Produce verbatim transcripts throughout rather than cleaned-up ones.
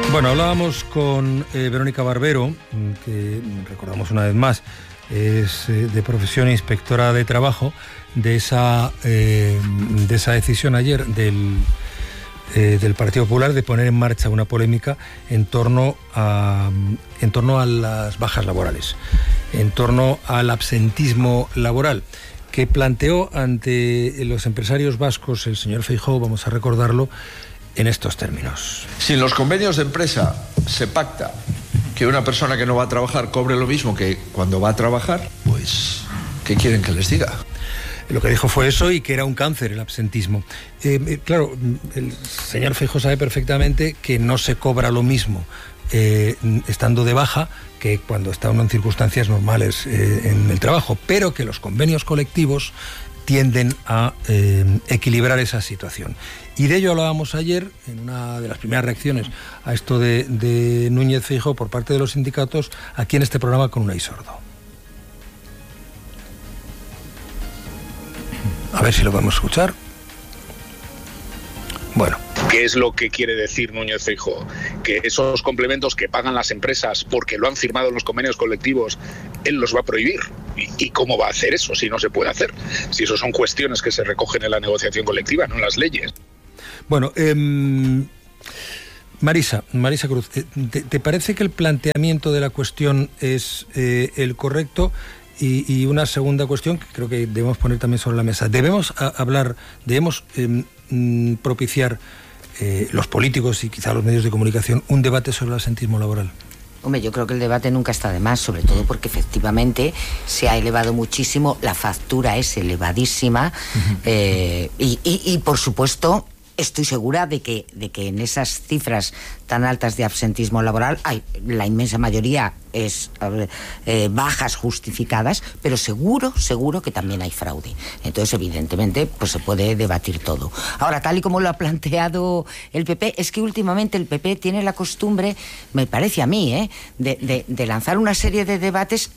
Bueno, hablábamos con eh, Verónica Barbero, que recordamos una vez más, es eh, de profesión inspectora de trabajo, de esa, eh, de esa decisión ayer del, eh, del Partido Popular de poner en marcha una polémica en torno a, en torno a las bajas laborales, en torno al absentismo laboral, que planteó ante los empresarios vascos el señor Feijóo, vamos a recordarlo, en estos términos. Si en los convenios de empresa se pacta que una persona que no va a trabajar cobre lo mismo que cuando va a trabajar, pues, ¿qué quieren que les diga? Lo que dijo fue eso y que era un cáncer el absentismo. Eh, eh, claro, el señor Feijóo sabe perfectamente que no se cobra lo mismo eh, estando de baja que cuando está uno en circunstancias normales eh, en el trabajo, pero que los convenios colectivos tienden a eh, equilibrar esa situación. Y de ello hablábamos ayer, en una de las primeras reacciones a esto de, de Núñez Feijóo por parte de los sindicatos, aquí en este programa con Unai Sordo. A ver si lo podemos escuchar. Bueno. ¿Qué es lo que quiere decir Núñez Feijóo? Que esos complementos que pagan las empresas porque lo han firmado en los convenios colectivos, él los va a prohibir. ¿Y, y cómo va a hacer eso si no se puede hacer? Si eso son cuestiones que se recogen en la negociación colectiva, no en las leyes. Bueno, eh, Marisa, Marisa Cruz, ¿te, ¿te parece que el planteamiento de la cuestión es eh, el correcto? Y, y una segunda cuestión que creo que debemos poner también sobre la mesa. ¿Debemos a, hablar, debemos eh, mm, propiciar eh, los políticos y quizá los medios de comunicación un debate sobre el absentismo laboral? Hombre, yo creo que el debate nunca está de más, sobre todo porque efectivamente se ha elevado muchísimo, la factura es elevadísima, uh-huh. eh, y, y, y por supuesto estoy segura de que, de que en esas cifras tan altas de absentismo laboral hay, la inmensa mayoría es eh, bajas justificadas, pero seguro, seguro que también hay fraude. Entonces, evidentemente, pues se puede debatir todo. Ahora, tal y como lo ha planteado el P P, es que últimamente el P P tiene la costumbre, me parece a mí, eh, de, de, de lanzar una serie de debates,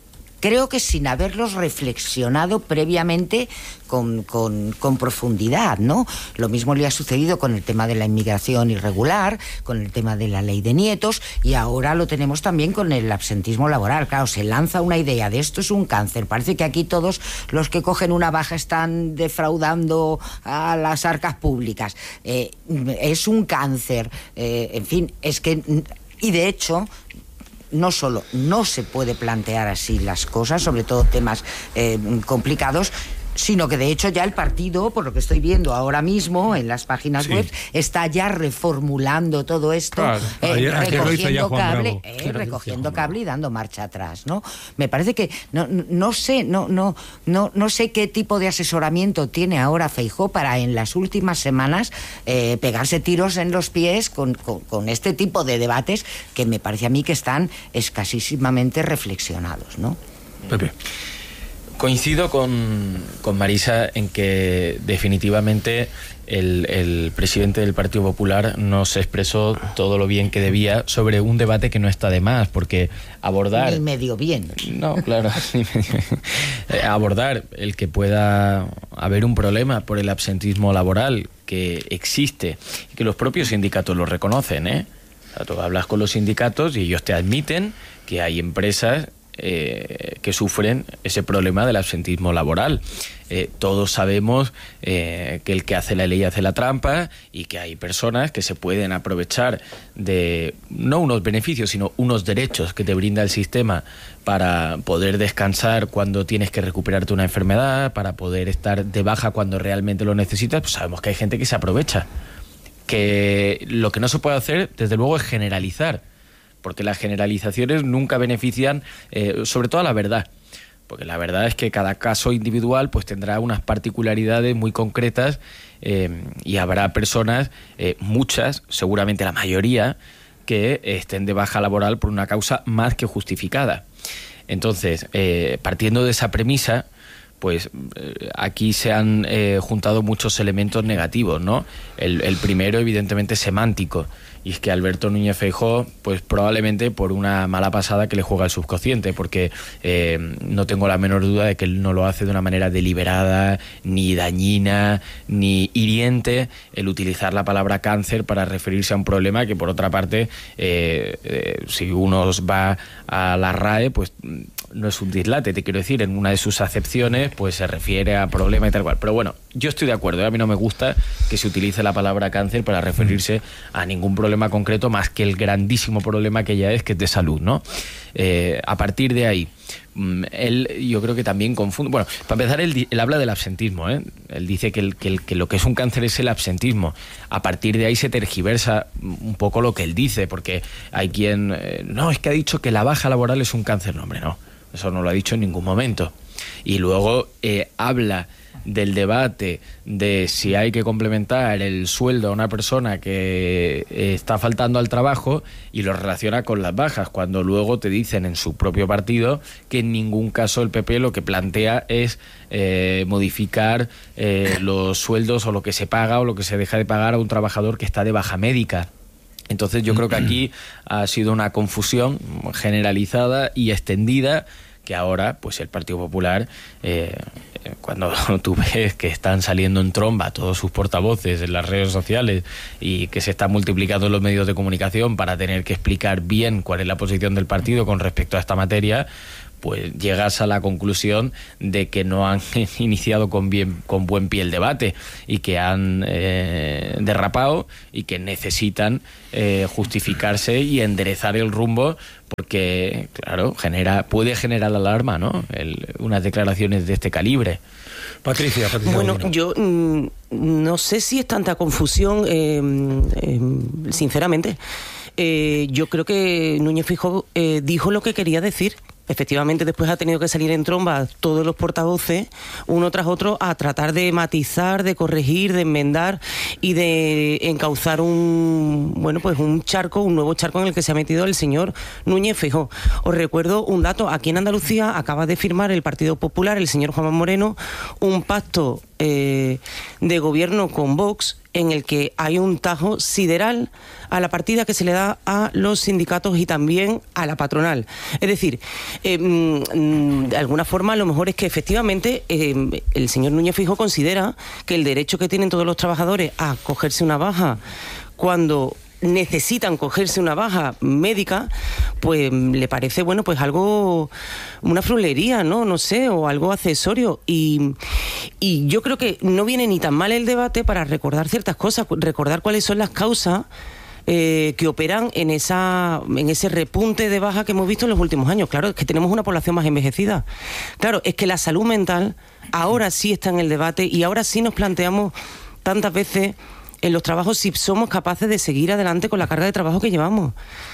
creo que sin haberlos reflexionado previamente con, con, con profundidad, ¿no? Lo mismo le ha sucedido con el tema de la inmigración irregular, con el tema de la ley de nietos, y ahora lo tenemos también con el absentismo laboral. Claro, se lanza una idea de esto es un cáncer. Parece que aquí todos los que cogen una baja están defraudando a las arcas públicas. Eh, es un cáncer. Eh, en fin, es que... Y de hecho... no solo no se puede plantear así las cosas, sobre todo temas eh, complicados, sino que de hecho ya el partido, por lo que estoy viendo ahora mismo en las páginas sí. web, está ya reformulando todo esto, claro. eh, ayer, recogiendo ayer cable, eh, claro, recogiendo cable y dando marcha atrás, ¿no? Me parece que no, no sé, no, no, no, no sé qué tipo de asesoramiento tiene ahora Feijóo para en las últimas semanas eh, pegarse tiros en los pies con, con, con este tipo de debates que me parece a mí que están escasísimamente reflexionados, ¿no? Pepe. Coincido con, con Marisa en que definitivamente el, el presidente del Partido Popular no se expresó todo lo bien que debía sobre un debate que no está de más, porque abordar... Ni medio bien. No, claro. Ni medio bien. Abordar el que pueda haber un problema por el absentismo laboral que existe y que los propios sindicatos lo reconocen, ¿eh? O sea, tú hablas con los sindicatos y ellos te admiten que hay empresas Eh, que sufren ese problema del absentismo laboral. Eh, todos sabemos eh, que el que hace la ley hace la trampa y que hay personas que se pueden aprovechar de no unos beneficios, sino unos derechos que te brinda el sistema para poder descansar cuando tienes que recuperarte una enfermedad, para poder estar de baja cuando realmente lo necesitas. Pues sabemos que hay gente que se aprovecha. Que lo que no se puede hacer, desde luego, es generalizar, porque las generalizaciones nunca benefician, eh, sobre todo a la verdad, porque la verdad es que cada caso individual pues tendrá unas particularidades muy concretas eh, y habrá personas, eh, muchas, seguramente la mayoría, que estén de baja laboral por una causa más que justificada. Entonces, eh, partiendo de esa premisa, pues eh, aquí se han eh, juntado muchos elementos negativos, ¿no? El, el primero, evidentemente, semántico. Y es que Alberto Núñez Feijóo, pues probablemente por una mala pasada que le juega el subconsciente, porque eh, no tengo la menor duda de que él no lo hace de una manera deliberada, ni dañina, ni hiriente, el utilizar la palabra cáncer para referirse a un problema que, por otra parte, eh, eh, si uno va a la R A E, pues no es un dislate, te quiero decir, en una de sus acepciones pues se refiere a problema y tal cual. Pero bueno, yo estoy de acuerdo, ¿eh? A mí no me gusta que se utilice la palabra cáncer para referirse a ningún problema concreto más que el grandísimo problema que ya es, que es de salud, ¿no? Eh, a partir de ahí, él yo creo que también confunde. Bueno, para empezar, él, él habla del absentismo, ¿eh? Él dice que, el, que, el, que lo que es un cáncer es el absentismo. A partir de ahí se tergiversa un poco lo que él dice, porque hay quien eh, no, es que ha dicho que la baja laboral es un cáncer. No, hombre, no, eso no lo ha dicho en ningún momento. Y luego eh, habla del debate de si hay que complementar el sueldo a una persona que está faltando al trabajo, y lo relaciona con las bajas, cuando luego te dicen en su propio partido que en ningún caso el P P lo que plantea es eh, modificar eh, los sueldos o lo que se paga o lo que se deja de pagar a un trabajador que está de baja médica. Entonces yo creo que aquí ha sido una confusión generalizada y extendida, que ahora pues el Partido Popular, eh, cuando tú ves que están saliendo en tromba todos sus portavoces en las redes sociales y que se están multiplicando los medios de comunicación para tener que explicar bien cuál es la posición del partido con respecto a esta materia, pues llegas a la conclusión de que no han iniciado con bien, con buen pie el debate, y que han eh, derrapado y que necesitan eh, justificarse y enderezar el rumbo, porque claro, genera puede generar alarma, ¿no? El, unas declaraciones de este calibre. Patricia, Patricia Bueno, Molino. yo mm, no sé si es tanta confusión, eh, eh, sinceramente. Eh, yo creo que Núñez Feijóo eh, dijo lo que quería decir. Efectivamente, después ha tenido que salir en tromba todos los portavoces, uno tras otro, a tratar de matizar, de corregir, de enmendar y de encauzar un, bueno, pues un charco, un nuevo charco en el que se ha metido el señor Núñez Feijóo. Os recuerdo un dato: aquí en Andalucía acaba de firmar el Partido Popular, el señor Juanma Moreno, un pacto eh, de gobierno con Vox, en el que hay un tajo sideral a la partida que se le da a los sindicatos y también a la patronal. Es decir, eh, de alguna forma, lo mejor es que efectivamente eh, el señor Núñez Feijóo considera que el derecho que tienen todos los trabajadores a cogerse una baja cuando necesitan cogerse una baja médica, pues le parece, bueno, pues algo, una frulería, ¿no? No sé, o algo accesorio. Y, y yo creo que no viene ni tan mal el debate para recordar ciertas cosas, recordar cuáles son las causas eh, que operan en esa en ese repunte de baja que hemos visto en los últimos años. Claro, es que tenemos una población más envejecida. Claro, es que la salud mental ahora sí está en el debate, y ahora sí nos planteamos tantas veces en los trabajos si somos capaces de seguir adelante con la carga de trabajo que llevamos.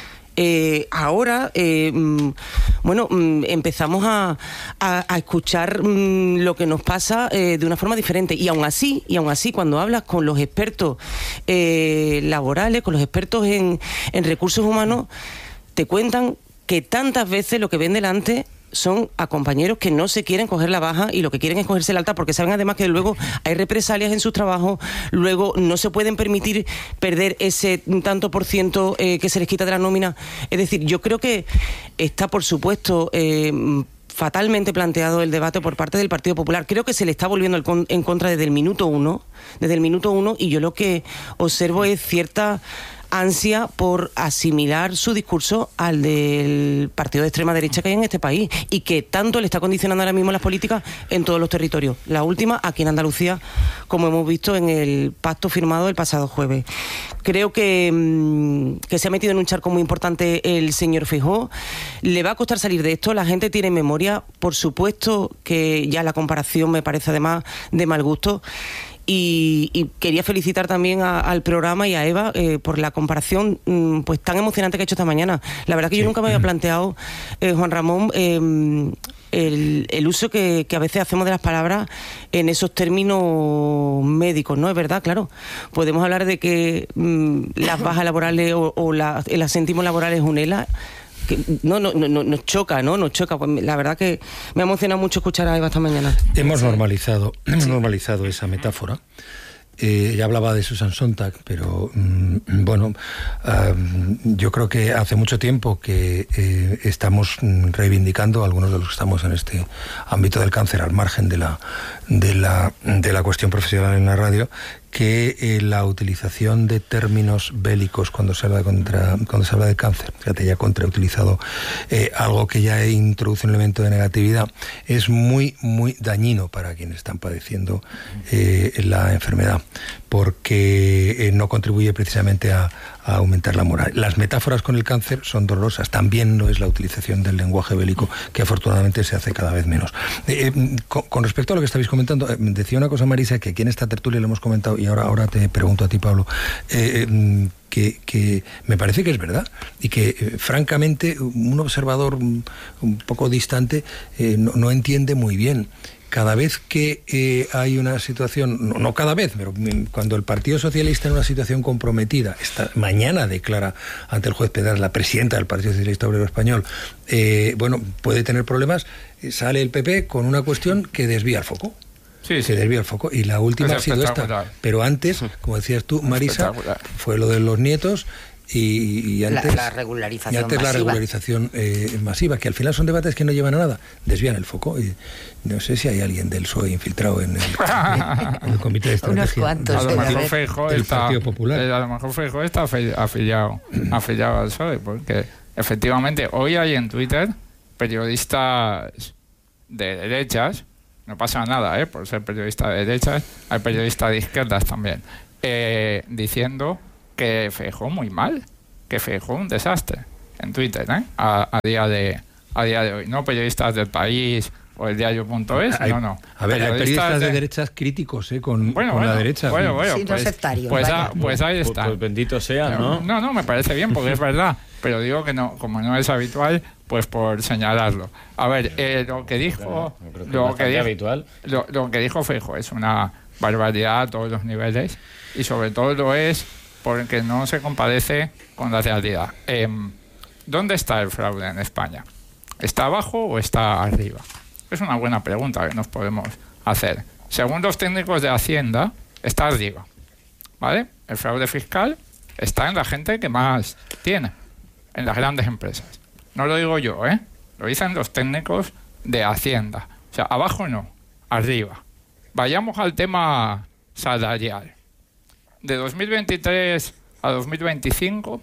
Eh, ahora, eh, bueno, empezamos a, a, a escuchar mmm, lo que nos pasa eh, de una forma diferente, y aún así, y aún así, cuando hablas con los expertos eh, laborales, con los expertos en, en recursos humanos, te cuentan que tantas veces lo que ven delante son a compañeros que no se quieren coger la baja y lo que quieren es cogerse la alta, porque saben además que luego hay represalias en sus trabajos, luego no se pueden permitir perder ese tanto por ciento eh, que se les quita de la nómina. Es decir, yo creo que está, por supuesto, eh, fatalmente planteado el debate por parte del Partido Popular. Creo que se le está volviendo en contra desde el minuto uno, desde el minuto uno, y yo lo que observo es cierta ansia por asimilar su discurso al del partido de extrema derecha que hay en este país, y que tanto le está condicionando ahora mismo las políticas en todos los territorios. La última aquí en Andalucía, como hemos visto en el pacto firmado el pasado jueves. Creo que, que se ha metido en un charco muy importante el señor Feijóo. Le va a costar salir de esto. La gente tiene memoria, por supuesto que ya la comparación me parece además de mal gusto. Y, y quería felicitar también a, al programa y a Eva eh, por la comparación mm, pues tan emocionante que ha hecho esta mañana. La verdad que yo sí. nunca me había planteado, eh, Juan Ramón, eh, el, el uso que, que a veces hacemos de las palabras en esos términos médicos, ¿no? Es verdad, claro. Podemos hablar de que mm, las bajas laborales o, o la, el asentismo laboral es un ELA, que no, no, no, nos choca, ¿no? Nos choca. Pues la verdad que me ha emocionado mucho escuchar a Eva esta mañana. Hemos normalizado, hemos sí. normalizado esa metáfora. Eh, ella hablaba de Susan Sontag, pero mmm, bueno, um, yo creo que hace mucho tiempo que eh, estamos reivindicando, algunos de los que estamos en este ámbito del cáncer, al margen de la, de la, de la cuestión profesional en la radio, que eh, la utilización de términos bélicos cuando se habla de contra, cuando se habla de cáncer, fíjate, ya contra he utilizado eh, algo que ya introduce un elemento de negatividad, es muy, muy dañino para quienes están padeciendo eh, la enfermedad, porque eh, no contribuye precisamente a, a aumentar la moral. Las metáforas con el cáncer son dolorosas, también lo es la utilización del lenguaje bélico, que afortunadamente se hace cada vez menos. Eh, eh, con, con respecto a lo que estabais comentando, eh, decía una cosa Marisa, que aquí en esta tertulia le hemos comentado, y ahora, ahora te pregunto a ti, Pablo, eh, eh, que, que me parece que es verdad, y que eh, francamente un observador un, un poco distante eh, no, no entiende muy bien. Cada vez que eh, hay una situación, no, no cada vez, pero cuando el Partido Socialista en una situación comprometida, esta mañana declara ante el juez Pedraz, la presidenta del Partido Socialista Obrero Español, eh, bueno, puede tener problemas, sale el P P con una cuestión que desvía el foco. Sí, se sí. desvía el foco. Y la última ha sido esta. Pero antes, como decías tú, Marisa, fue lo de los nietos. Y, y antes la, la regularización y antes masiva. la regularización eh, masiva, que al final son debates que no llevan a nada, desvían el foco. Y no sé si hay alguien del P S O E infiltrado en el, en el comité de estrategia. Unos cuantos, del, a lo mejor Feijóo del está, Partido Popular. A lo mejor Feijóo está afiliado, afiliado al P S O E, porque efectivamente hoy hay en Twitter periodistas de derechas, no pasa nada, ¿eh? Por ser periodista de derechas, hay periodistas de izquierdas también, eh, diciendo que Feijóo muy mal, que Feijóo un desastre en Twitter, ¿eh? a, a día de a día de hoy, no periodistas del País o el diario punto es, no, no. A ver, hay periodistas de, de derechas críticos, ¿eh? con, bueno, con bueno, la derecha. Bueno, bueno, sí, pues, no sectario, pues, a, pues ahí está. Pues, pues bendito sea, ¿no? No, no, me parece bien, porque es verdad, pero digo que no, como no es habitual, pues por señalarlo. A ver, eh, lo que dijo, que lo, que dijo habitual. Lo, lo que dijo Feijóo es una barbaridad a todos los niveles, y sobre todo lo es porque no se compadece con la realidad. Eh, ¿Dónde está el fraude en España? ¿Está abajo o está arriba? Es una buena pregunta que nos podemos hacer. Según los técnicos de Hacienda, está arriba, ¿vale? El fraude fiscal está en la gente que más tiene, en las grandes empresas. No lo digo yo, ¿eh? Lo dicen los técnicos de Hacienda. O sea, abajo no, arriba. Vayamos al tema salarial. De dos mil veintitrés a dos mil veinticinco,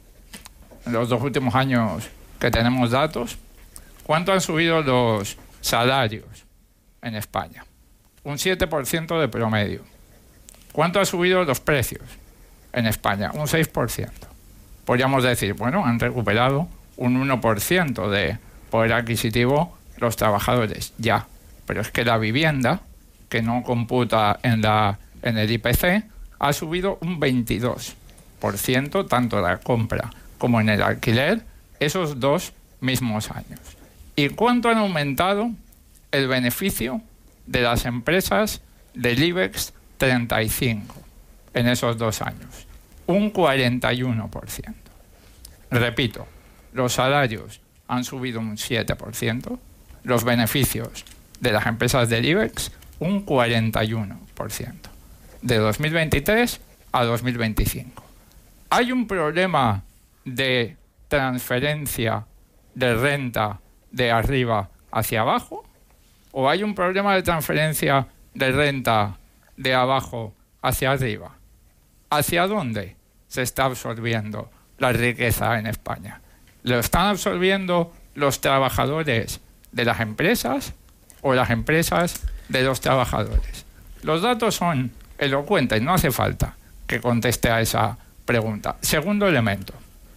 en los dos últimos años que tenemos datos, ¿cuánto han subido los salarios en España? Un siete por ciento de promedio. ¿Cuánto han subido los precios en España? Un seis por ciento. Podríamos decir, bueno, han recuperado un uno por ciento de poder adquisitivo los trabajadores, ya. Pero es que la vivienda, que no computa en, la, en el I P C, ha subido un veintidós por ciento, tanto en la compra como en el alquiler, esos dos mismos años. ¿Y cuánto han aumentado el beneficio de las empresas del IBEX treinta y cinco en esos dos años? Un cuarenta y uno por ciento. Repito, los salarios han subido un siete por ciento, los beneficios de las empresas del IBEX un cuarenta y uno por ciento. De dos mil veintitrés a dos mil veinticinco. ¿Hay un problema de transferencia de renta de arriba hacia abajo? ¿O hay un problema de transferencia de renta de abajo hacia arriba? ¿Hacia dónde se está absorbiendo la riqueza en España? ¿Lo están absorbiendo los trabajadores de las empresas o las empresas de los trabajadores? Los datos son elocuentes, no hace falta que conteste a esa pregunta. Segundo elemento.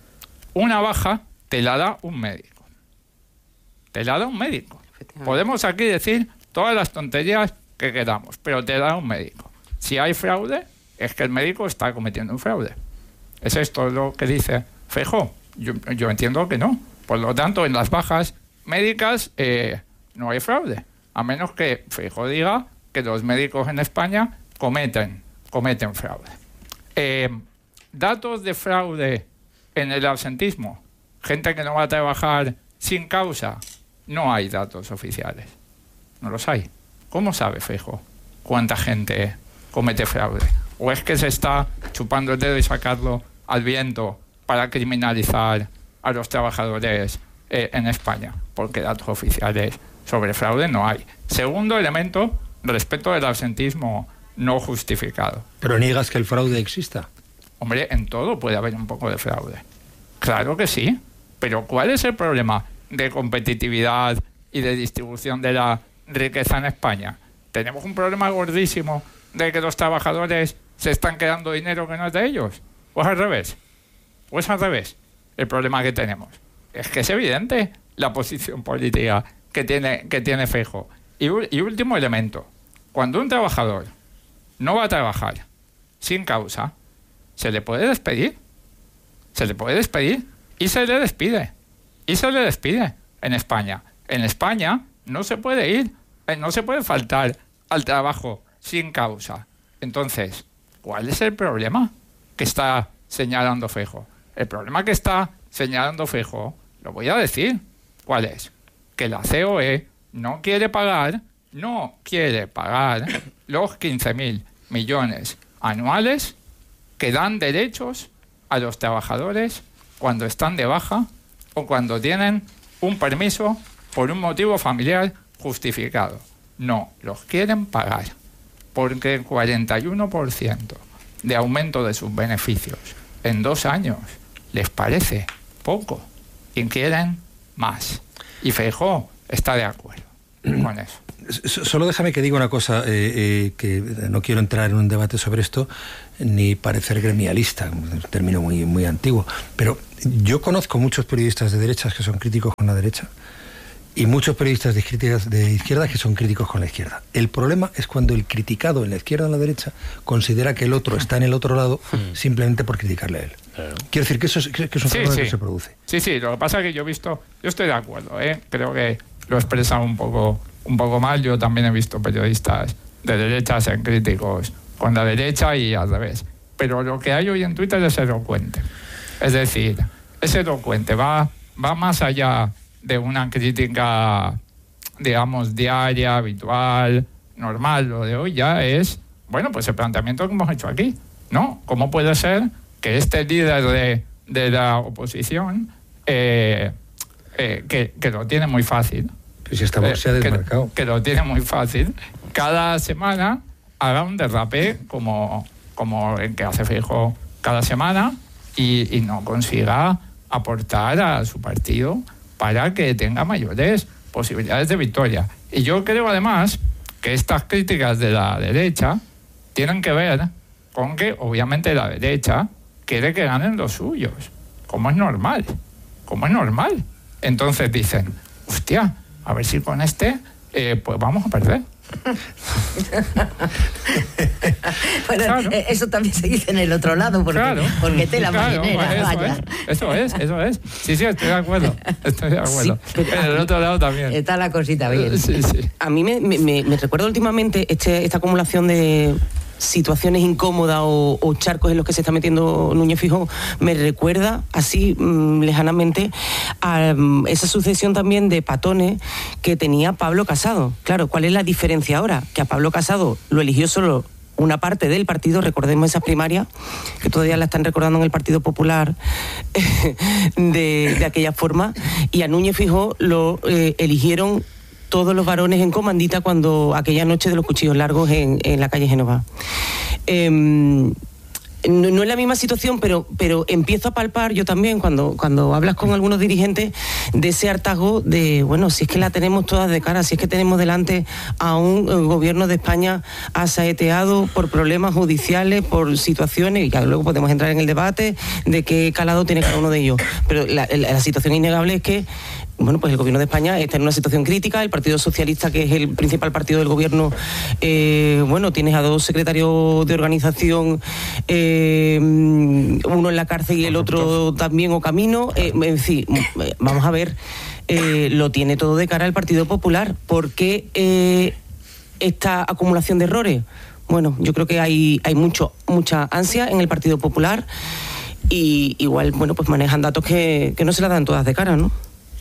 Una baja te la da un médico. Te la da un médico. Podemos aquí decir todas las tonterías que queramos, pero te da un médico. Si hay fraude, es que el médico está cometiendo un fraude. ¿Es esto lo que dice Feijóo? Yo, yo entiendo que no. Por lo tanto, en las bajas médicas eh, no hay fraude. A menos que Feijóo diga que los médicos en España cometen, cometen fraude. Eh, datos de fraude en el absentismo. gente que no va a trabajar sin causa. No hay datos oficiales. No los hay. ¿Cómo sabe Feijóo cuánta gente comete fraude? ¿O es que se está chupando el dedo y sacarlo al viento para criminalizar a los trabajadores eh, en España? Porque datos oficiales sobre fraude no hay. Segundo elemento, respecto del absentismo no justificado. ¿Pero niegas que el fraude exista? Hombre, en todo puede haber un poco de fraude. Claro que sí. Pero ¿cuál es el problema de competitividad y de distribución de la riqueza en España? Tenemos un problema gordísimo de que los trabajadores se están quedando dinero que no es de ellos. ¿O es al revés? ¿O es al revés el problema que tenemos? Es que es evidente la posición política que tiene, que tiene Feijóo. Y, y último elemento. Cuando un trabajador no va a trabajar sin causa, se le puede despedir. Se le puede despedir y se le despide. Y se le despide en España. En España no se puede ir, no se puede faltar al trabajo sin causa. Entonces, ¿cuál es el problema que está señalando Feijóo? El problema que está señalando Feijóo, lo voy a decir. ¿Cuál es? Que la C O E no quiere pagar, no quiere pagar los quince mil millones anuales que dan derechos a los trabajadores cuando están de baja o cuando tienen un permiso por un motivo familiar justificado. No, los quieren pagar porque el cuarenta y uno por ciento de aumento de sus beneficios en dos años les parece poco y quieren más. Y Feijóo está de acuerdo con eso. Solo déjame que diga una cosa, eh, eh, que no quiero entrar en un debate sobre esto ni parecer gremialista, un término muy, muy antiguo, pero yo conozco muchos periodistas de derechas que son críticos con la derecha y muchos periodistas de, críticas de izquierda que son críticos con la izquierda. El problema es cuando el criticado en la izquierda o en la derecha considera que el otro está en el otro lado simplemente por criticarle a él. Claro. Quiero decir que eso es, que es un fenómeno sí, sí. que se produce. Sí, sí, lo que pasa es que yo he visto, yo estoy de acuerdo, ¿eh? Creo que lo he expresado un poco, un poco mal. Yo también he visto periodistas de derecha ser críticos con la derecha y al revés. Pero lo que hay hoy en Twitter es elocuente. Es decir, es elocuente, va, va más allá de una crítica, digamos, diaria, habitual, normal. Lo de hoy ya es, bueno, pues el planteamiento que hemos hecho aquí, ¿no? ¿Cómo puede ser que este líder de, de la oposición, eh, eh, que, que lo tiene muy fácil, pues si esta voz se ha desmarcado, que, que lo tiene muy fácil, cada semana haga un derrape como, como el que hace Feijóo cada semana y, y no consiga aportar a su partido para que tenga mayores posibilidades de victoria? Y yo creo además que estas críticas de la derecha tienen que ver con que obviamente la derecha quiere que ganen los suyos, como es normal, como es normal. Entonces dicen, hostia, a ver si con este eh, pues vamos a perder. Bueno, claro. Eso también se dice en el otro lado, porque, claro. porque te la claro, marinera, eso vaya. Es, eso es, eso es. Sí, sí, estoy de acuerdo. Estoy de acuerdo. Sí, en el otro lado también. Está la cosita bien. Sí, sí. A mí me, me, me recuerda últimamente este, esta acumulación de situaciones incómodas o, o charcos en los que se está metiendo Núñez Feijóo, me recuerda así mmm, lejanamente a um, esa sucesión también de patones que tenía Pablo Casado. Claro, ¿cuál es la diferencia ahora? Que a Pablo Casado lo eligió solo una parte del partido, recordemos esas primarias, que todavía la están recordando en el Partido Popular de, de aquella forma, y a Núñez Feijóo lo eh, eligieron todos los varones en comandita cuando aquella noche de los cuchillos largos en, en la calle Génova. Eh, no, no es la misma situación, pero, pero empiezo a palpar yo también cuando, cuando hablas con algunos dirigentes de ese hartazgo de, bueno, si es que la tenemos todas de cara, si es que tenemos delante a un gobierno de España asaeteado por problemas judiciales, por situaciones, y luego podemos entrar en el debate de qué calado tiene cada uno de ellos. Pero la, la, la situación innegable es que bueno, pues el gobierno de España está en una situación crítica. El Partido Socialista, que es el principal partido del gobierno, eh, bueno, tienes a dos secretarios de organización, eh, uno en la cárcel y el otro también o camino. Eh, en fin, vamos a ver, eh, lo tiene todo de cara al Partido Popular. ¿Por qué eh, esta acumulación de errores? Bueno, yo creo que hay, hay mucho, mucha ansia en el Partido Popular. y igual, bueno, pues manejan datos que, que no se las dan todas de cara, ¿no?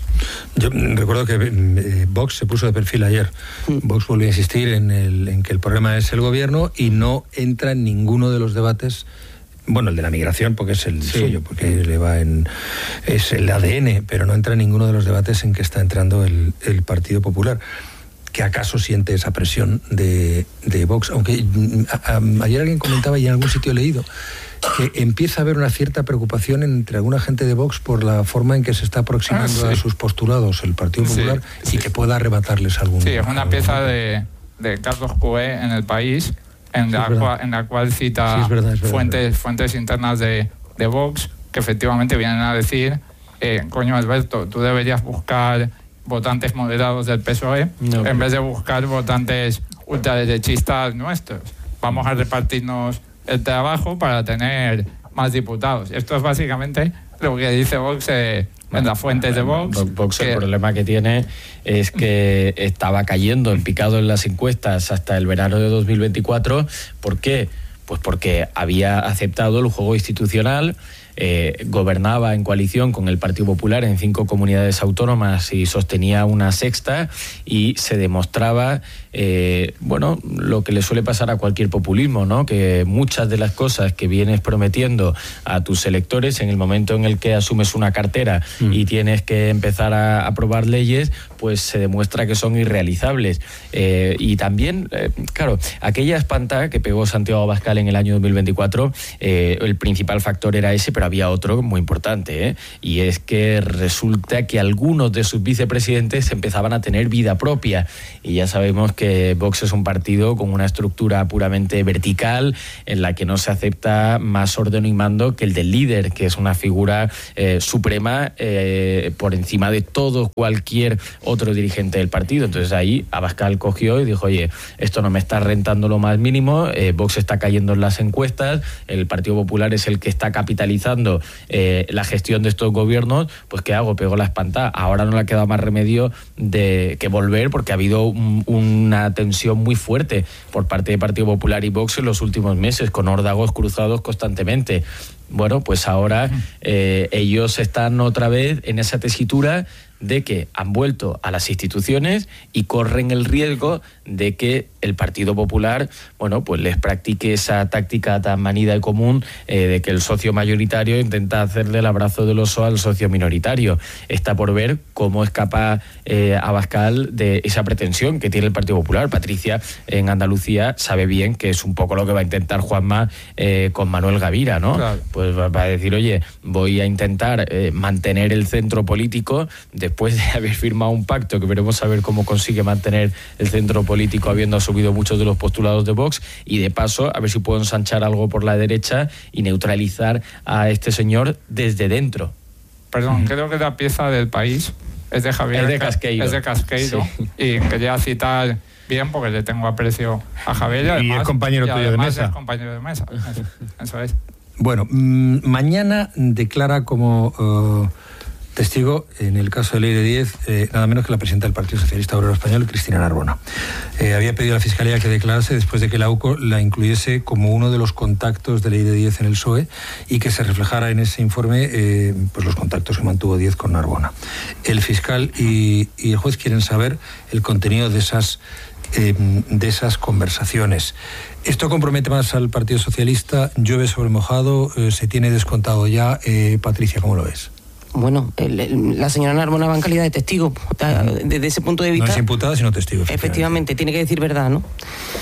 Yo recuerdo que eh, Vox se puso de perfil ayer. Mm. Vox volvió a insistir en, el, en que el problema es el gobierno y no entra en ninguno de los debates. Bueno, el de la migración, porque es el sí. suyo, porque le va en es el A D N, pero no entra en ninguno de los debates en que está entrando el, el Partido Popular. ¿Que acaso siente esa presión de, de Vox? Aunque a, a, ayer alguien comentaba, y en algún sitio he leído, que empieza a haber una cierta preocupación entre alguna gente de Vox por la forma en que se está aproximando ah, sí. a sus postulados el Partido Popular sí, y sí. que pueda arrebatarles algún... Sí, es una algún... pieza de, de Carlos Cué en El País, en, sí, la, cual, en la cual cita sí, es verdad, es verdad, fuentes, verdad. fuentes internas de, de Vox que efectivamente vienen a decir, eh, coño Alberto, tú deberías buscar votantes moderados del P S O E no, en pero... vez de buscar votantes ultraderechistas nuestros. Vamos a repartirnos el trabajo para tener más diputados. Esto es básicamente lo que dice Vox eh, en las fuentes de Vox. Vox que... el problema que tiene es que estaba cayendo en picado en las encuestas hasta el verano de dos mil veinticuatro. ¿Por qué? Pues porque había aceptado el juego institucional, eh, gobernaba en coalición con el Partido Popular en cinco comunidades autónomas y sostenía una sexta, y se demostraba, eh, bueno, lo que le suele pasar a cualquier populismo, ¿no? Que muchas de las cosas que vienes prometiendo a tus electores, en el momento en el que asumes una cartera mm. y tienes que empezar a aprobar leyes, pues se demuestra que son irrealizables. Eh, y también, eh, claro, aquella espantada que pegó Santiago Abascal en el año dos mil veinticuatro, eh, el principal factor era ese, pero había otro muy importante, ¿eh? Y es que resulta que algunos de sus vicepresidentes empezaban a tener vida propia, y ya sabemos que Vox es un partido con una estructura puramente vertical, en la que no se acepta más orden y mando que el del líder, que es una figura eh, suprema eh, por encima de todo cualquier otro dirigente del partido. Entonces ahí Abascal cogió y dijo, oye, esto no me está rentando lo más mínimo, eh, Vox está cayendo en las encuestas, el Partido Popular es el que está capitalizando eh, la gestión de estos gobiernos, pues ¿qué hago? Pego la espantada. Ahora no le ha quedado más remedio de que volver, porque ha habido un, una tensión muy fuerte por parte del Partido Popular y Vox en los últimos meses, con órdagos cruzados constantemente. Bueno, pues ahora eh, ellos están otra vez en esa tesitura de que han vuelto a las instituciones y corren el riesgo de que el Partido Popular, bueno, pues les practique esa táctica tan manida y común eh, de que el socio mayoritario intenta hacerle el abrazo del oso al socio minoritario. Está por ver cómo es capaz eh, Abascal de esa pretensión que tiene el Partido Popular. Patricia, en Andalucía, sabe bien que es un poco lo que va a intentar Juanma eh, con Manuel Gavira, ¿no? Claro. Pues va a decir, oye, voy a intentar eh, mantener el centro político después de haber firmado un pacto, que veremos a ver cómo consigue mantener el centro político habiendo asumido muchos de los postulados de Vox, y de paso a ver si puedo ensanchar algo por la derecha y neutralizar a este señor desde dentro. Perdón, mm. creo que la pieza del País es de Javier, es de Casqueiro, es de Casqueiro sí. Y quería citar bien porque le tengo aprecio a Javier y, además, y es compañero y tuyo de mesa. Es compañero de mesa. Eso, eso es. Bueno, mmm, mañana declara como uh, testigo, en el caso de Leire Díez, eh, nada menos que la presidenta del Partido Socialista Obrero Español, Cristina Narbona. Eh, había pedido a la Fiscalía que declarase después de que la U C O la incluyese como uno de los contactos de Leire Díez en el P S O E y que se reflejara en ese informe eh, pues los contactos que mantuvo Díez con Narbona. El fiscal y, y el juez quieren saber el contenido de esas Eh, de esas conversaciones. Esto compromete más al Partido Socialista, llueve sobre mojado, eh, se tiene descontado ya. Eh, Patricia, ¿cómo lo ves? Bueno, el, el, la señora Narbona va en calidad de testigo. Desde ese punto de vista... No es imputada, sino testigo. Efectivamente, efectivamente tiene que decir verdad, ¿no?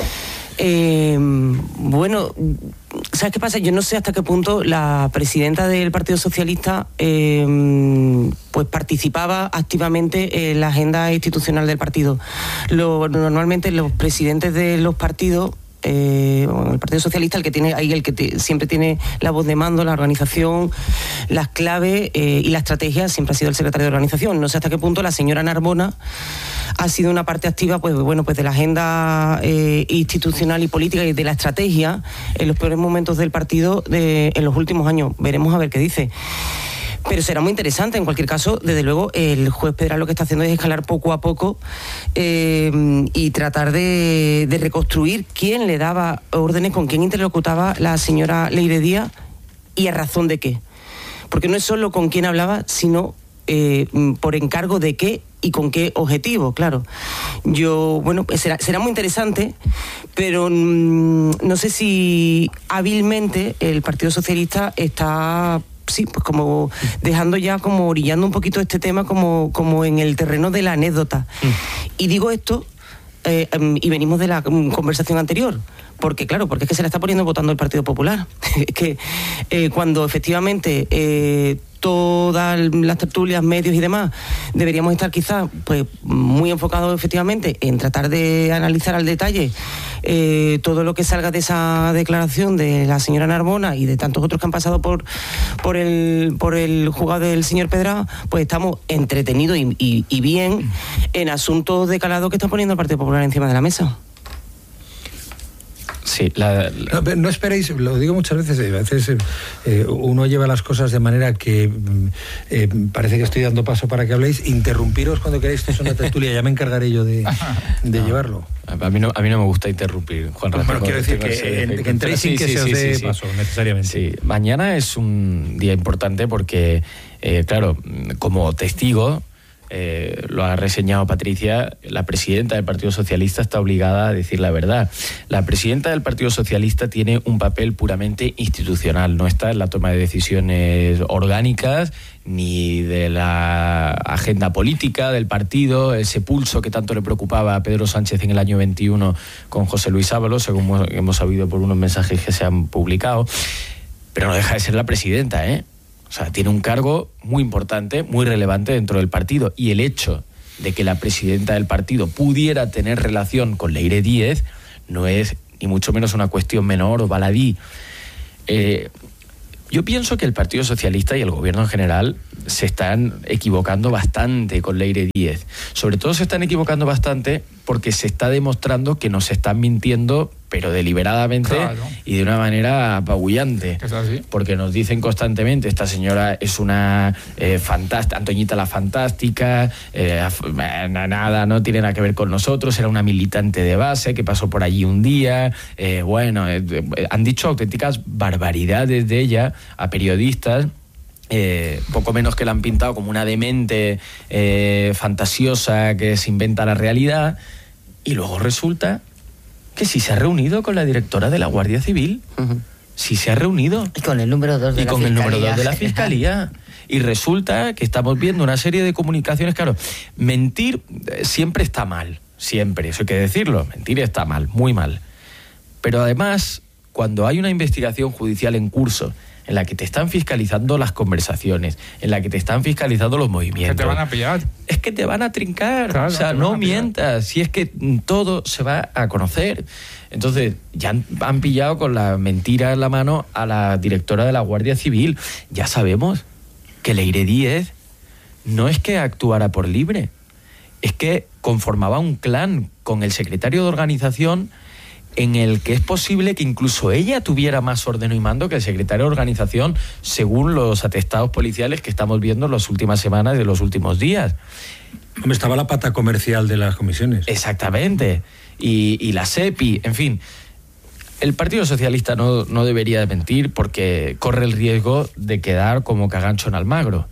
Eh, bueno, ¿sabes qué pasa? Yo no sé hasta qué punto la presidenta del Partido Socialista eh, pues participaba activamente en la agenda institucional del partido. Lo, normalmente los presidentes de los partidos, eh, el Partido Socialista, el que tiene ahí el que te, siempre tiene la voz de mando, la organización, las claves eh, y la estrategia, siempre ha sido el secretario de organización. No sé hasta qué punto la señora Narbona ha sido una parte activa, pues bueno, pues de la agenda eh, institucional y política y de la estrategia en los peores momentos del partido de, en los últimos años. Veremos a ver qué dice. Pero será muy interesante. En cualquier caso, desde luego, el juez Pedral lo que está haciendo es escalar poco a poco eh, y tratar de, de reconstruir quién le daba órdenes, con quién interlocutaba la señora Leire Díaz y a razón de qué. porque no es solo con quién hablaba, sino eh, por encargo de qué y con qué objetivo, claro. Yo, bueno, pues será, será muy interesante, pero mmm, no sé si hábilmente el Partido Socialista está... sí, pues como dejando ya, como orillando un poquito este tema como, como en el terreno de la anécdota. Mm. Y digo esto, eh, y venimos de la conversación anterior, porque claro, porque es que se la está poniendo votando el Partido Popular. Es que eh, cuando efectivamente eh, todas las tertulias, medios y demás, deberíamos estar quizás pues muy enfocados efectivamente en tratar de analizar al detalle eh, todo lo que salga de esa declaración de la señora Narbona y de tantos otros que han pasado por por el por el juzgado del señor Pedraza, pues estamos entretenidos y, y, y bien en asuntos de calado que está poniendo el Partido Popular encima de la mesa. Sí, la, la... No, no esperéis, lo digo muchas veces, a veces eh, uno lleva las cosas de manera que eh, parece que estoy dando paso para que habléis. Interrumpiros cuando queráis, esto es una tertulia, ya me encargaré yo de, de no, llevarlo. A mí, no, a mí no me gusta interrumpir, Juan Rafa. Bueno, quiero decir que, que, en, que entréis sin sí, que sí, se os dé sí, sí, paso, sí. necesariamente. Sí, mañana es un día importante porque, eh, claro, como testigo... Eh, lo ha reseñado Patricia, la presidenta del Partido Socialista está obligada a decir la verdad. La presidenta del Partido Socialista tiene un papel puramente institucional, no está en la toma de decisiones orgánicas ni de la agenda política del partido, ese pulso que tanto le preocupaba a Pedro Sánchez en el año veintiuno con José Luis Ábalos, según hemos sabido por unos mensajes que se han publicado, pero no deja de ser la presidenta, ¿eh? O sea, tiene un cargo muy importante, muy relevante dentro del partido. Y el hecho de que la presidenta del partido pudiera tener relación con Leire Díez no es ni mucho menos una cuestión menor o baladí. Eh, yo pienso que el Partido Socialista y el Gobierno en general se están equivocando bastante con Leire Díez. Sobre todo se están equivocando bastante porque se está demostrando que nos están mintiendo, pero deliberadamente, claro, y de una manera apabullante. ¿Es así? Porque nos dicen constantemente, esta señora es una eh, fantástica, Antoñita la fantástica, eh, nada, no tiene nada que ver con nosotros, era una militante de base que pasó por allí un día, eh, bueno, eh, han dicho auténticas barbaridades de ella a periodistas. Eh, poco menos que la han pintado como una demente eh, fantasiosa que se inventa la realidad, y luego resulta que sí se ha reunido con la directora de la Guardia Civil, uh-huh. sí se ha reunido. Y con el número dos de y la con Fiscalía. el número dos de la Fiscalía. Y resulta que estamos viendo una serie de comunicaciones, claro, mentir siempre está mal, siempre, eso hay que decirlo, mentir está mal, muy mal. Pero además, cuando hay una investigación judicial en curso, en la que te están fiscalizando las conversaciones, en la que te están fiscalizando los movimientos. Que te van a pillar. Es que te van a trincar, claro, o sea, no mientas, si es que todo se va a conocer. Entonces, ya han, han pillado con la mentira en la mano a la directora de la Guardia Civil. Ya sabemos que Leire Díez no es que actuara por libre, es que conformaba un clan con el secretario de organización, en el que es posible que incluso ella tuviera más orden y mando que el secretario de organización, según los atestados policiales que estamos viendo en las últimas semanas y en los últimos días. Hombre, estaba la pata comercial de las comisiones. Exactamente. Y, y la SEPI, en fin. El Partido Socialista no, no debería de mentir porque corre el riesgo de quedar como cagancho en Almagro.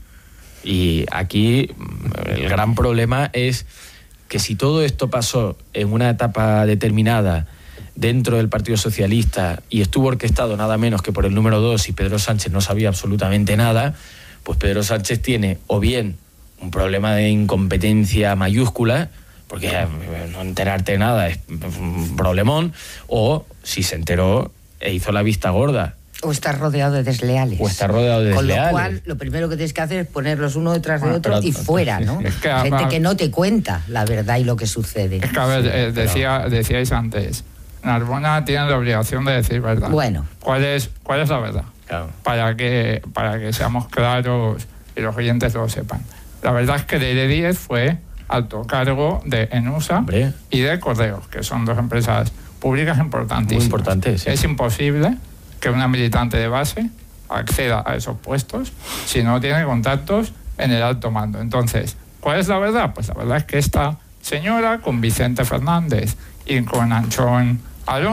Y aquí el gran problema es que si todo esto pasó en una etapa determinada dentro del Partido Socialista y estuvo orquestado nada menos que por el número dos y Pedro Sánchez no sabía absolutamente nada, pues Pedro Sánchez tiene o bien un problema de incompetencia mayúscula, porque no enterarte de nada es un problemón, o si se enteró e hizo la vista gorda. O estar rodeado de desleales. O estar rodeado de Con desleales. Con lo cual, lo primero que tienes que hacer es ponerlos uno detrás de bueno, otro pero, y fuera, ¿no? Es que, Gente a, que no te cuenta la verdad y lo que sucede. Es que, a ver, eh, decía, decíais antes, Narbona tiene la obligación de decir verdad. Bueno. ¿Cuál es, cuál es la verdad? Claro. Para que, para que seamos claros y los oyentes lo sepan. La verdad es que Leire Díez fue alto cargo de ENUSA Hombre. y de Correos, que son dos empresas públicas importantísimas. Muy importantes, sí. Es imposible que una militante de base acceda a esos puestos si no tiene contactos en el alto mando. Entonces, ¿cuál es la verdad? Pues la verdad es que esta señora, con Vicente Fernández y con Anchón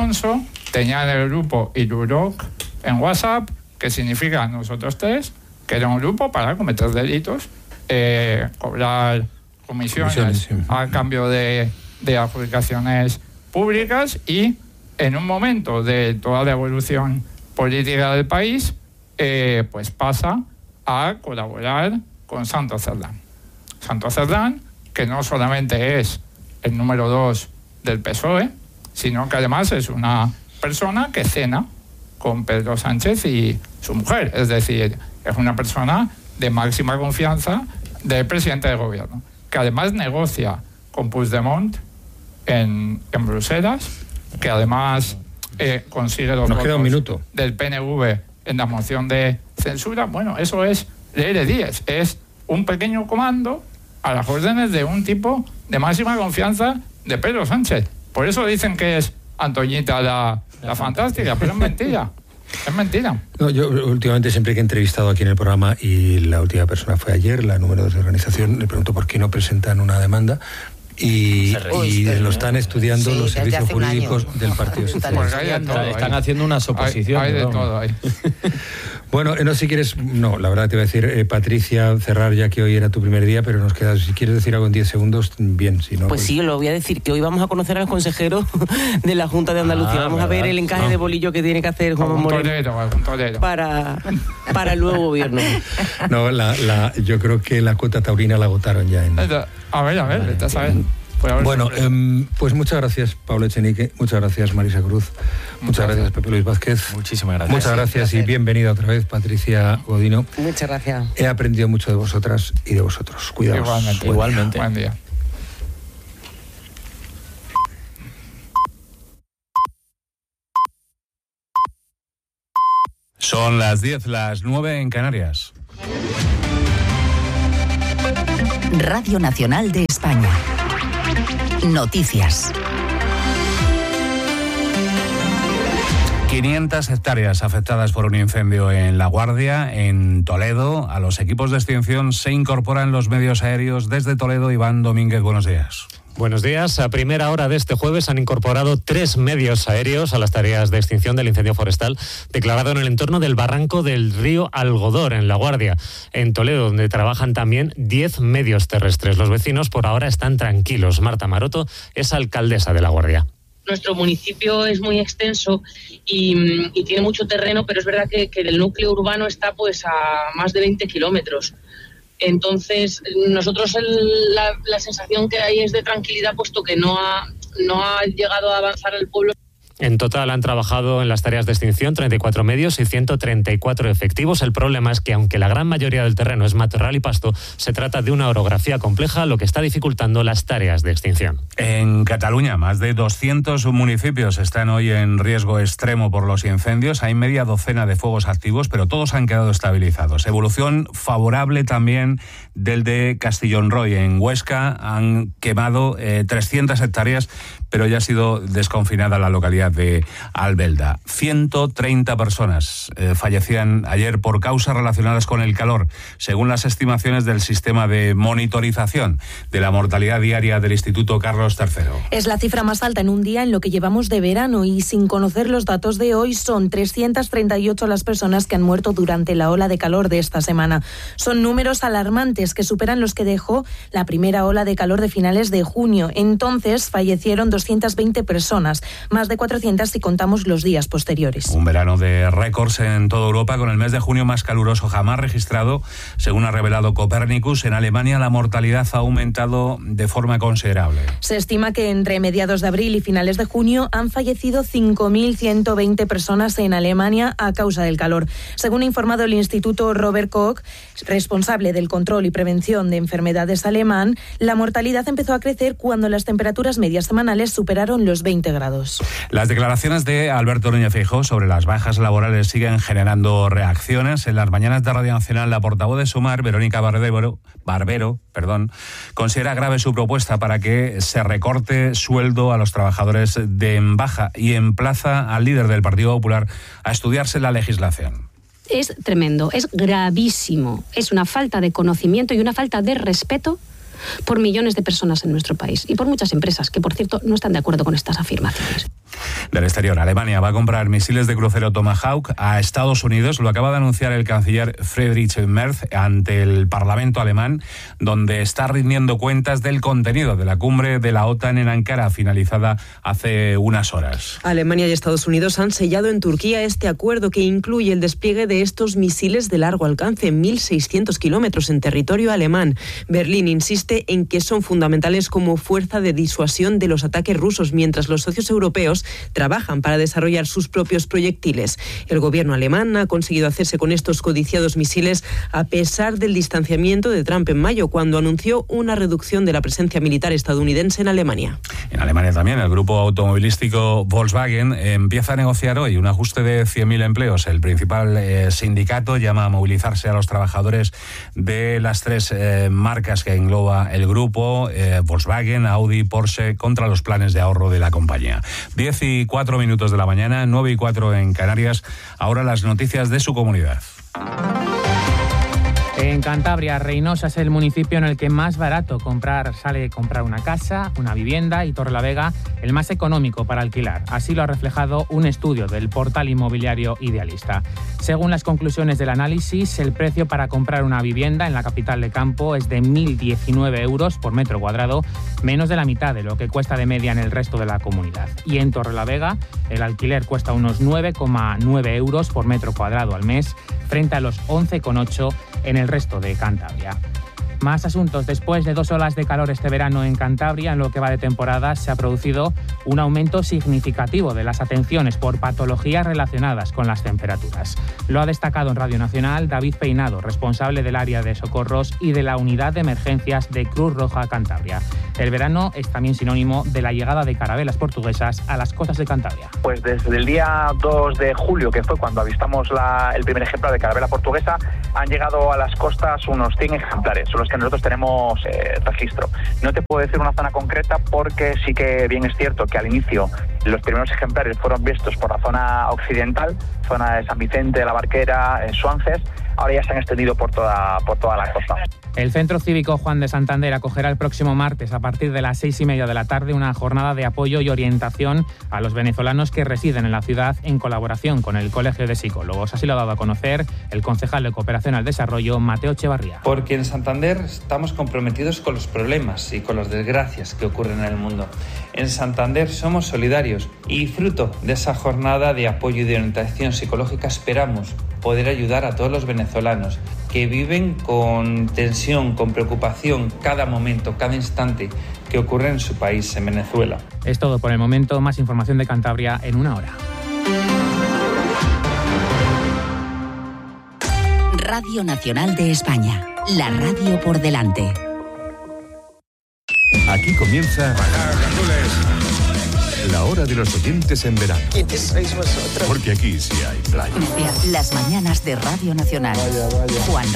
Alonso, tenía en el grupo Iruroc en WhatsApp, que significa nosotros tres, que era un grupo para cometer delitos, eh, cobrar comisiones, comisiones sí. a cambio de, de adjudicaciones públicas, y en un momento de toda la evolución política del país, eh, pues pasa a colaborar con Santos Cerdán. Santos Cerdán, que no solamente es el número dos del P S O E, sino que además es una persona que cena con Pedro Sánchez y su mujer. Es decir, es una persona de máxima confianza del presidente del gobierno, que además negocia con Puigdemont en, en Bruselas, que además eh, consigue los Nos queda un minuto. del P N V en la moción de censura. Bueno, eso es ley de diez, es un pequeño comando a las órdenes de un tipo de máxima confianza de Pedro Sánchez. Por eso dicen que es Antoñita la, la fantástica, pero es mentira. Es mentira. No, yo últimamente siempre que he entrevistado aquí en el programa, y la última persona fue ayer, la número dos de organización, le pregunto por qué no presentan una demanda. Y, y lo están estudiando sí, los servicios jurídicos del Partido Socialista. Están, están haciendo unas oposiciones. Hay, hay de todo ahí. Bueno, no sé si quieres, no, la verdad te voy a decir, eh, Patricia, cerrar ya que hoy era tu primer día, pero nos queda, si quieres decir algo en diez segundos, bien, si no... Pues, pues sí, lo voy a decir, que hoy vamos a conocer al consejero de la Junta de Andalucía. Ah, vamos ¿verdad? a ver el encaje no. de bolillo que tiene que hacer Juan Moreno para, para el nuevo gobierno. No, la, la, yo creo que la cuota taurina la agotaron ya en... A ver, a ver, vale, estás a ver. Bueno, eh, pues muchas gracias, Pablo Echenique, muchas gracias, Marisa Cruz, muchas, muchas gracias, Pepe Luis Vázquez. Muchísimas gracias. Muchas gracias sí, y bienvenida otra vez, Patricia Godino. Muchas gracias. He aprendido mucho de vosotras y de vosotros. Cuidaos. Igualmente. Buen Igualmente. Día. Buen día. Son las diez, las nueve en Canarias. Radio Nacional de España. Noticias. quinientas hectáreas afectadas por un incendio en La Guardia, en Toledo. A los equipos de extinción se incorporan los medios aéreos desde Toledo. Iván Domínguez, buenos días. Buenos días. A primera hora de este jueves han incorporado tres medios aéreos a las tareas de extinción del incendio forestal declarado en el entorno del barranco del río Algodor, en La Guardia. En Toledo, donde trabajan también diez medios terrestres. Los vecinos por ahora están tranquilos. Marta Maroto es alcaldesa de La Guardia. Nuestro municipio es muy extenso y, y tiene mucho terreno, pero es verdad que, que el núcleo urbano está pues a más de veinte kilómetros. Entonces, nosotros el, la, la sensación que hay es de tranquilidad, puesto que no ha, no ha llegado a avanzar el pueblo. En total han trabajado en las tareas de extinción treinta y cuatro medios y ciento treinta y cuatro efectivos. El problema es que, aunque la gran mayoría del terreno es matorral y pasto, se trata de una orografía compleja, lo que está dificultando las tareas de extinción. En Cataluña, más de doscientos municipios están hoy en riesgo extremo por los incendios. Hay media docena de fuegos activos, pero todos han quedado estabilizados. Evolución favorable también del de Castellonroy. En Huesca han quemado eh, trescientas hectáreas, pero ya ha sido desconfinada la localidad de Albelda. ciento treinta personas eh, fallecían ayer por causas relacionadas con el calor, según las estimaciones del sistema de monitorización de la mortalidad diaria del Instituto Carlos tercero. Es la cifra más alta en un día en lo que llevamos de verano, y sin conocer los datos de hoy son trescientas treinta y ocho las personas que han muerto durante la ola de calor de esta semana. Son números alarmantes que superan los que dejó la primera ola de calor de finales de junio. Entonces fallecieron doscientas veinte personas, más de cuatrocientas si contamos los días posteriores. Un verano de récords en toda Europa, con el mes de junio más caluroso jamás registrado. Según ha revelado Copernicus, en Alemania la mortalidad ha aumentado de forma considerable. Se estima que entre mediados de abril y finales de junio han fallecido cinco mil ciento veinte personas en Alemania a causa del calor. Según ha informado el Instituto Robert Koch, responsable del control y prevención de enfermedades alemán, la mortalidad empezó a crecer cuando las temperaturas medias semanales superaron los veinte grados. Las declaraciones de Alberto Núñez Feijóo sobre las bajas laborales siguen generando reacciones. En las mañanas de Radio Nacional, la portavoz de Sumar, Verónica Barbero, Barbero, perdón, considera grave su propuesta para que se recorte sueldo a los trabajadores de en baja y emplaza al líder del Partido Popular a estudiarse la legislación. Es tremendo, es gravísimo, es una falta de conocimiento y una falta de respeto por millones de personas en nuestro país y por muchas empresas que, por cierto, no están de acuerdo con estas afirmaciones. Del exterior, Alemania va a comprar misiles de crucero Tomahawk a Estados Unidos. Lo acaba de anunciar el canciller Friedrich Merz ante el Parlamento alemán, donde está rindiendo cuentas del contenido de la cumbre de la OTAN en Ankara, finalizada hace unas horas. Alemania y Estados Unidos han sellado en Turquía este acuerdo que incluye el despliegue de estos misiles de largo alcance, mil seiscientos kilómetros en territorio alemán. Berlín insiste en que son fundamentales como fuerza de disuasión de los ataques rusos, mientras los socios europeos trabajan para desarrollar sus propios proyectiles. El gobierno alemán ha conseguido hacerse con estos codiciados misiles a pesar del distanciamiento de Trump en mayo, cuando anunció una reducción de la presencia militar estadounidense en Alemania. En Alemania también el grupo automovilístico Volkswagen empieza a negociar hoy un ajuste de cien mil empleos. El principal eh, sindicato llama a movilizarse a los trabajadores de las tres eh, marcas que engloba el grupo, eh, Volkswagen, Audi, Porsche, contra los planes de ahorro de la compañía. diez y cuatro minutos de la mañana, nueve y cuatro en Canarias. Ahora las noticias de su comunidad. En Cantabria, Reinosa es el municipio en el que más barato comprar sale comprar una casa, una vivienda, y Torrelavega el más económico para alquilar. Así lo ha reflejado un estudio del portal inmobiliario Idealista. Según las conclusiones del análisis, el precio para comprar una vivienda en la capital de campo es de mil diecinueve euros por metro cuadrado, menos de la mitad de lo que cuesta de media en el resto de la comunidad. Y en Torrelavega, el alquiler cuesta unos nueve coma nueve euros por metro cuadrado al mes, frente a los once coma ocho en el resto de Cantabria. Más asuntos. Después de dos olas de calor este verano en Cantabria, en lo que va de temporada, se ha producido un aumento significativo de las atenciones por patologías relacionadas con las temperaturas. Lo ha destacado en Radio Nacional David Peinado, responsable del área de socorros y de la unidad de emergencias de Cruz Roja Cantabria. El verano es también sinónimo de la llegada de carabelas portuguesas a las costas de Cantabria. Pues desde el día dos de julio, que fue cuando avistamos la, el primer ejemplar de carabela portuguesa, han llegado a las costas unos cien ejemplares, son los que nosotros tenemos eh, registro. No te puedo decir una zona concreta porque sí que bien es cierto que al inicio los primeros ejemplares fueron vistos por la zona occidental, zona de San Vicente, de la Barquera, en Suances. Ahora ya se han extendido por toda, por toda la costa. El Centro Cívico Juan de Santander acogerá el próximo martes, a partir de las seis y media de la tarde, una jornada de apoyo y orientación a los venezolanos que residen en la ciudad, en colaboración con el Colegio de Psicólogos. Así lo ha dado a conocer el concejal de Cooperación al Desarrollo, Mateo Echevarría. Porque en Santander estamos comprometidos con los problemas y con las desgracias que ocurren en el mundo. En Santander somos solidarios y, fruto de esa jornada de apoyo y de orientación psicológica, esperamos poder ayudar a todos los venezolanos que viven con tensión, con preocupación, cada momento, cada instante que ocurre en su país, en Venezuela. Es todo por el momento. Más información de Cantabria en una hora. Radio Nacional de España, la radio por delante. Aquí comienza la hora de los oyentes en verano. ¿Quiénes sois vosotros? Porque aquí sí hay playa. Las mañanas de Radio Nacional. Vaya, vaya. Juan